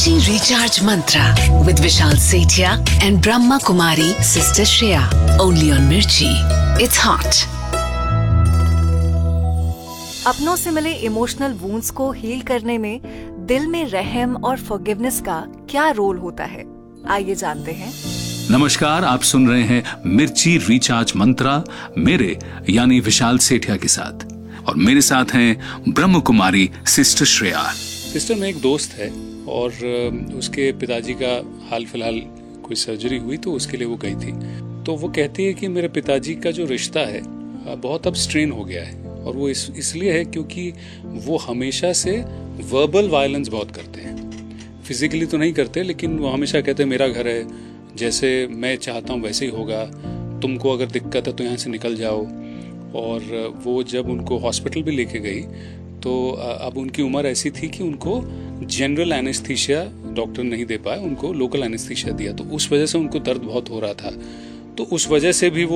Mirchi Recharge Mantra with Vishal Sethia and Brahma Kumari Sister Shreya. Only on Mirchi. It's hot. अपनों से मिले emotional wounds को heal करने में दिल में रहम और फॉरगिवनेस का क्या रोल होता है, आइए जानते हैं। नमस्कार, आप सुन रहे हैं मिर्ची रिचार्ज मंत्रा मेरे यानी विशाल सेठिया के साथ, और मेरे साथ हैं ब्रह्म कुमारी सिस्टर श्रेया। सिस्टर में एक दोस्त है और उसके पिताजी का हाल फिलहाल कोई सर्जरी हुई तो उसके लिए वो गई थी। तो वो कहती है कि मेरे पिताजी का जो रिश्ता है बहुत अब स्ट्रेन हो गया है, और वो इसलिए है क्योंकि वो हमेशा से वर्बल वायलेंस बहुत करते हैं। फिजिकली तो नहीं करते, लेकिन वो हमेशा कहते हैं मेरा घर है, जैसे मैं चाहता हूँ वैसे ही होगा, तुमको अगर दिक्कत है तो यहाँ से निकल जाओ। और वो जब उनको हॉस्पिटल भी लेके गई तो अब उनकी उम्र ऐसी थी कि उनको जनरल एनेस्थीसिया डॉक्टर नहीं दे पाए, उनको लोकल एनेस्थीसिया दिया, तो उस वजह से उनको दर्द बहुत हो रहा था। तो उस वजह से भी वो